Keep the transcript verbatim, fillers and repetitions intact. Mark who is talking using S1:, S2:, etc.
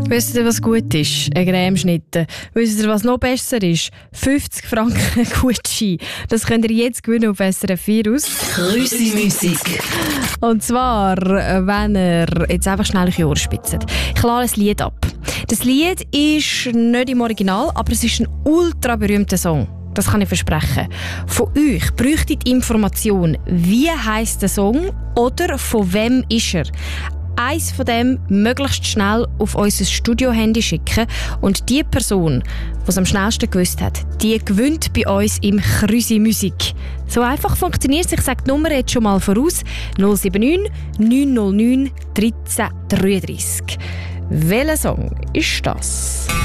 S1: Wisst ihr, was gut ist? Ein Cremeschnitte. Wisst ihr, was noch besser ist? fünfzig Franken Gutschein. Das könnt ihr jetzt gewinnen auf S R F vier aus.
S2: Krüsi-Musik.
S1: Und zwar, wenn ihr jetzt einfach schnell eure Ohren spitzt. Ich lade ein Lied ab. Das Lied ist nicht im Original, aber es ist ein ultra berühmter Song. Das kann ich versprechen. Von euch bräuchte die Information, wie heisst der Song oder von wem ist er. Eins von dem möglichst schnell auf unser Studio-Handy schicken und die Person, die es am schnellsten gewusst hat, die gewinnt bei uns im Krüsi Musik. So einfach funktioniert es. Ich sage die Nummer jetzt schon mal voraus. null sieben neun neun null neun eins drei drei drei. Welcher Song ist das?